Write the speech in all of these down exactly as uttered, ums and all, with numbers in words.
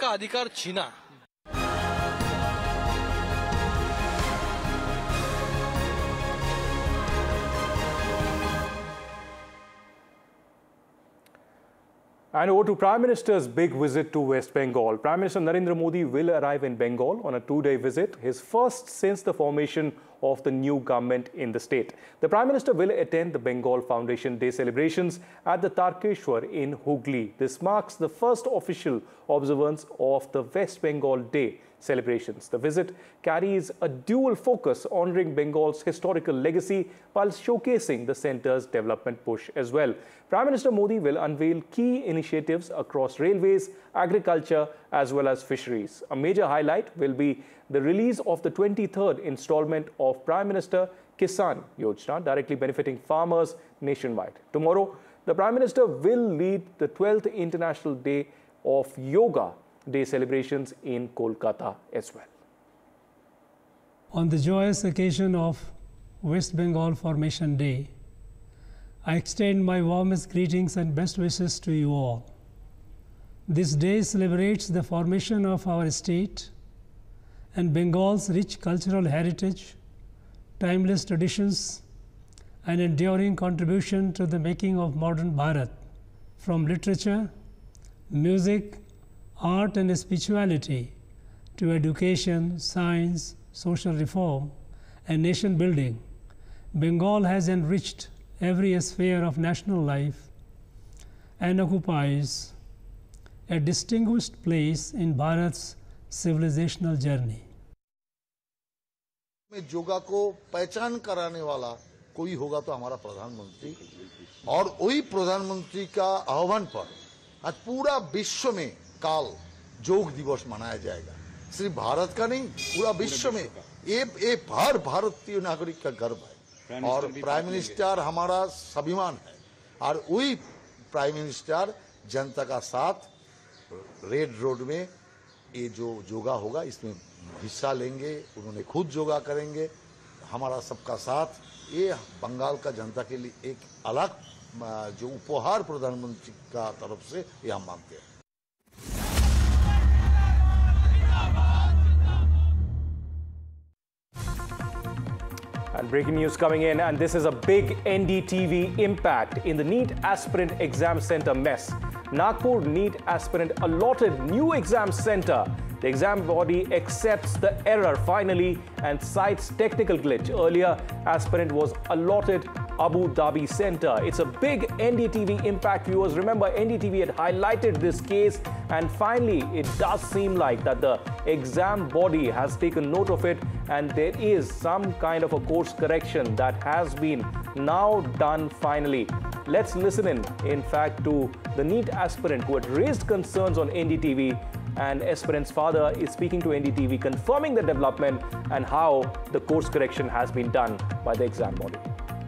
का अधिकार छीना। And over to Prime Minister's big visit to West Bengal. Prime Minister Narendra Modi will arrive in Bengal on a two-day visit, his first since the formation of the new government in the state. The Prime Minister will attend the Bengal Foundation Day celebrations at the Tarkeshwar in Hooghly. This marks the first official observance of the West Bengal Day celebrations. The visit carries a dual focus, honouring Bengal's historical legacy while showcasing the centre's development push as well. Prime Minister Modi will unveil key initiatives across railways, agriculture as well as fisheries. A major highlight will be the release of the twenty-third instalment of Prime Minister Kisan Yojana, directly benefiting farmers nationwide. Tomorrow, the Prime Minister will lead the twelfth International Day of Yoga Day celebrations in Kolkata as well. On the joyous occasion of West Bengal Formation Day, I extend my warmest greetings and best wishes to you all. This day celebrates the formation of our state and Bengal's rich cultural heritage, timeless traditions, and enduring contribution to the making of modern Bharat, from literature, music, art and spirituality to education, science, social reform, and nation building. Bengal has enriched every sphere of national life and occupies a distinguished place in Bharat's civilizational journey. में योगा को पहचान कराने वाला कोई होगा तो हमारा प्रधानमंत्री, और वही प्रधानमंत्री का आह्वान पर आज पूरा विश्व में काल योग दिवस मनाया जाएगा। सिर्फ भारत का नहीं, पूरा विश्व में ये ये हर भारतीय नागरिक का गर्व है, और प्राइम मिनिस्टर हमारा स्वाभिमान है, और वही प्राइम मिनिस्टर जनता का साथ रेड रोड में ये जो योगा होगा इसमें हिस्सा लेंगे, उन्होंने खुद योगा करेंगे, हमारा सबका साथ। ये बंगाल का जनता के लिए एक अलग जो उपहार प्रधानमंत्री का तरफ से ये हम मानते हैं। And breaking news coming in, and this is a big N D T V impact in the NEET aspirant exam center mess. Nagpur NEET aspirant allotted new exam center. The exam body accepts the error finally and cites technical glitch. Earlier, aspirant was allotted Abu Dhabi center. It's a big N D T V impact, viewers. Remember, N D T V had highlighted this case, and finally, it does seem like that the exam body has taken note of it, and there is some kind of a course correction that has been now done finally. Let's listen in, in fact, to the NEET aspirant who had raised concerns on N D T V, and aspirant's father is speaking to N D T V, confirming the development and how the course correction has been done by the exam body.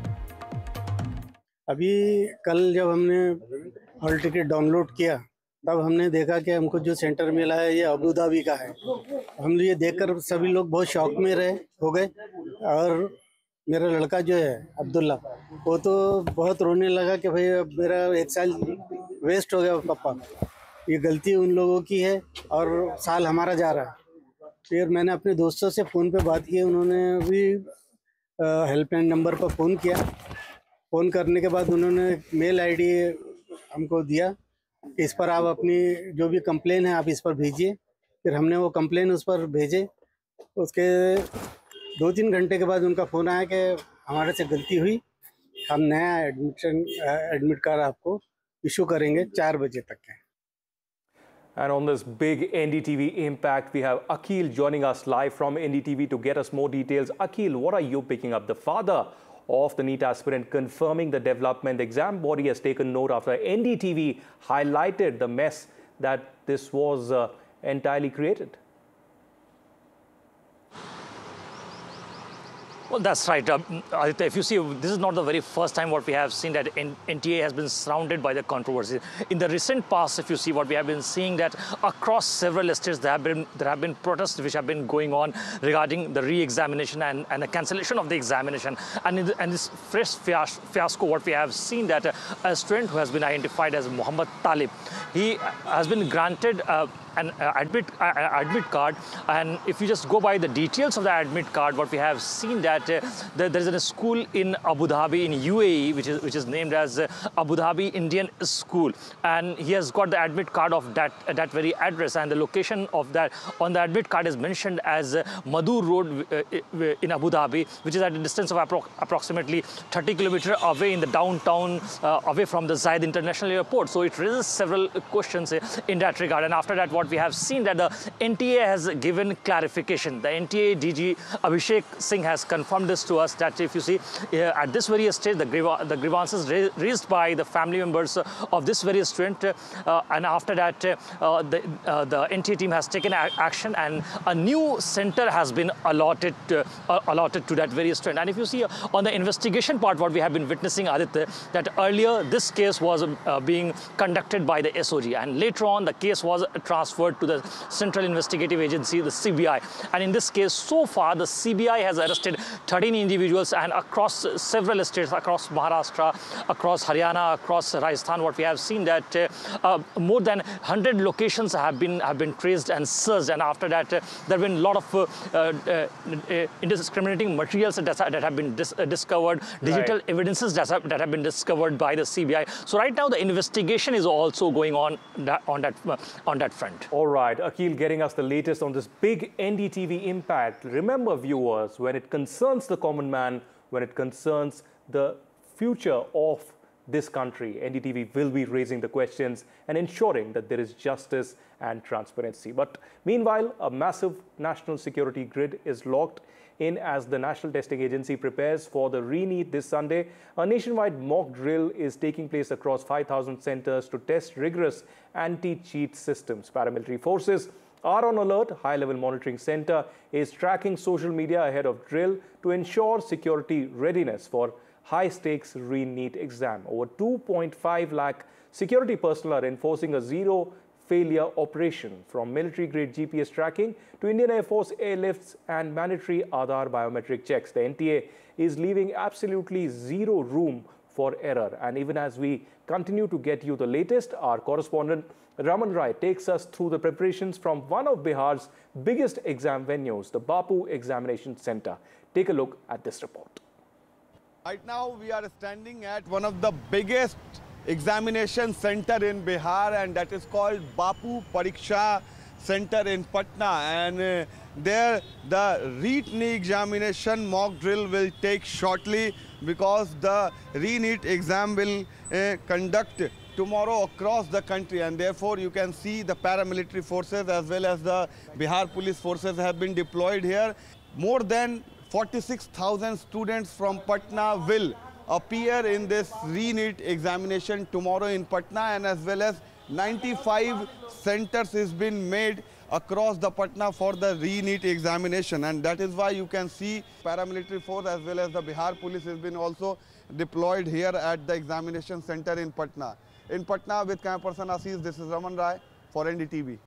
अभी कल जब हमने hall ticket download किया तब हमने देखा कि हमको जो सेंटर मिला है ये अबू धाबी का है। हम ये देखकर सभी लोग बहुत शौक में रहे हो गए, और मेरा लड़का जो है अब्दुल्ला वो तो बहुत रोने लगा कि भाई अब मेरा एक साल वेस्ट हो गया पापा, ये गलती उन लोगों की है और साल हमारा जा रहा है। फिर मैंने अपने दोस्तों से फ़ोन पे बात की, उन्होंने भी हेल्पलाइन नंबर पर फ़ोन किया। फ़ोन करने के बाद उन्होंने मेल आईडी हमको दिया कि इस पर आप अपनी जो भी कंप्लेन है आप इस पर भेजिए। फिर हमने वो कंप्लेन उस पर भेजे। उसके दो तीन घंटे के बाद उनका फ़ोन आया कि हमारे से गलती हुई, हम नया एडमिशन एडमिट कार्ड आपको इशू करेंगे चार बजे तक है। And on this big N D T V impact, we have Akhil joining us live from N D T V to get us more details. Akhil, what are you picking up? The father of the NEET aspirant confirming the development. The exam body has taken note after N D T V highlighted the mess that this was uh, entirely created. Well, that's right. Uh, Aditya, if you see, this is not the very first time what we have seen that N T A has been surrounded by the controversy. In the recent past, if you see what we have been seeing, that across several states there have been there have been protests which have been going on regarding the re-examination and, and the cancellation of the examination. And in the, and this fresh fiasco, what we have seen that a student who has been identified as Muhammad Talib, he has been granted Uh, an uh, admit uh, admit card. And if you just go by the details of the admit card, what we have seen that uh, there, there is a school in Abu Dhabi in U A E, which is which is named as uh, Abu Dhabi Indian School, and he has got the admit card of that uh, that very address, and the location of that on the admit card is mentioned as uh, Madhu Road uh, in Abu Dhabi, which is at a distance of appro approximately thirty kilometers away in the downtown, uh, away from the Zayed International Airport. So it raises several questions uh, in that regard. And after that, what we have seen that the N T A has given clarification. The N T A D G Abhishek Singh has confirmed this to us, that if you see uh, at this very stage, the, grieva the grievances ra raised by the family members uh, of this very student, uh, and after that, uh, the, uh, the N T A team has taken action, and a new center has been allotted uh, allotted to that very student. And if you see uh, on the investigation part, what we have been witnessing, Aditya, that earlier this case was uh, being conducted by the S O G, and later on the case was transferred to the Central Investigative Agency, the C B I. And in this case, so far, the C B I has arrested thirteen individuals, and across several states, across Maharashtra, across Haryana, across Rajasthan, what we have seen that uh, uh, more than one hundred locations have been have been traced and searched. And after that, uh, there have been a lot of uh, uh, uh, indiscriminating materials that, that have been dis uh, discovered, digital right. evidences that have, that have been discovered by the C B I. So right now, the investigation is also going on that, on that uh, on that front. All right, Akhil, getting us the latest on this big N D T V impact. Remember, viewers, when it concerns the common man, when it concerns the future of this country, N D T V will be raising the questions and ensuring that there is justice and transparency. But meanwhile, a massive national security grid is locked in as the National Testing Agency prepares for the re-NEET this Sunday. A nationwide mock drill is taking place across five thousand centers to test rigorous anti-cheat systems. Paramilitary forces are on alert. High-level monitoring center is tracking social media ahead of drill to ensure security readiness for high-stakes re-NEET exam. Over two point five lakh security personnel are enforcing a zero failure operation, from military-grade G P S tracking to Indian Air Force airlifts and mandatory Aadhaar biometric checks. The N T A is leaving absolutely zero room for error. And even as we continue to get you the latest, our correspondent Raman Rai takes us through the preparations from one of Bihar's biggest exam venues, the Bapu Examination Center. Take a look at this report. Right now, we are standing at one of the biggest examination center in Bihar, and that is called Bapu Pariksha Center in Patna. And uh, there, the re-NEET examination mock drill will take shortly, because the re-NEET exam will uh, conduct tomorrow across the country, and therefore you can see the paramilitary forces as well as the Bihar police forces have been deployed here. More than forty-six thousand students from Patna will appear in this re-NEET examination tomorrow in Patna, and as well as ninety-five centers has been made across the Patna for the re-NEET examination. And that is why you can see paramilitary force as well as the Bihar police has been also deployed here at the examination center in Patna. In Patna, with camera person Ashish, this is Raman Rai for N D T V.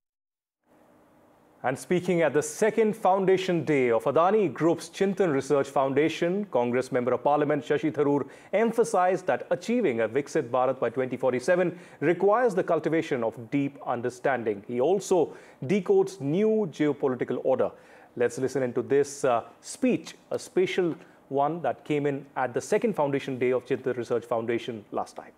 And speaking at the second foundation day of Adani Group's Chintan Research Foundation, Congress Member of Parliament Shashi Tharoor emphasized that achieving a Viksit Bharat by twenty forty-seven requires the cultivation of deep understanding. He also decodes new geopolitical order. Let's listen into this uh, speech, a special one that came in at the second foundation day of Chintan Research Foundation last night.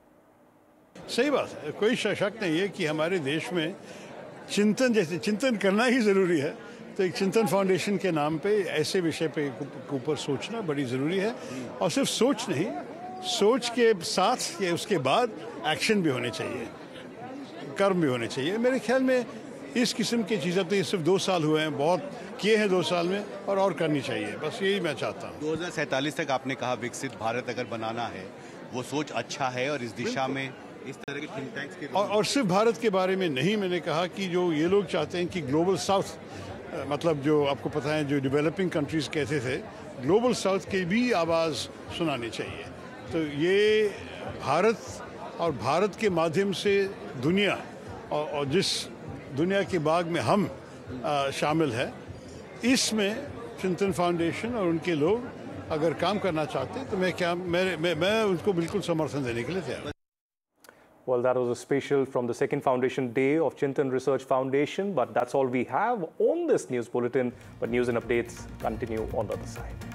सही बात है, कोई शक नहीं है कि हमारे देश में चिंतन जैसे चिंतन करना ही ज़रूरी है। तो एक चिंतन फाउंडेशन के नाम पे ऐसे विषय पे ऊपर सोचना बड़ी ज़रूरी है, और सिर्फ सोच नहीं, सोच के साथ या उसके बाद एक्शन भी होने चाहिए, कर्म भी होने चाहिए। मेरे ख्याल में इस किस्म की चीज़ें तो ये सिर्फ दो साल हुए हैं, बहुत किए हैं दो साल में, और और करनी चाहिए, बस यही मैं चाहता हूँ। दो हज़ार सैंतालीस तक आपने कहा विकसित भारत अगर बनाना है, वो सोच अच्छा है, और इस दिशा में इस तरह के थिंक टैंक्स के और, और सिर्फ भारत के बारे में नहीं, मैंने कहा कि जो ये लोग चाहते हैं कि ग्लोबल साउथ, मतलब जो आपको पता है जो डेवलपिंग कंट्रीज़ कहते थे, ग्लोबल साउथ की भी आवाज़ सुनानी चाहिए। तो ये भारत और भारत के माध्यम से दुनिया, और, और जिस दुनिया के बाग में हम आ, शामिल है, इसमें चिंतन फाउंडेशन और उनके लोग अगर काम करना चाहते हैं तो मैं क्या मैं मैं, मैं उनको बिल्कुल समर्थन देने के लिए तैयार हूँ। Well, that was a special from the second foundation day of Chintan Research Foundation. But that's all we have on this news bulletin. But news and updates continue on the other side.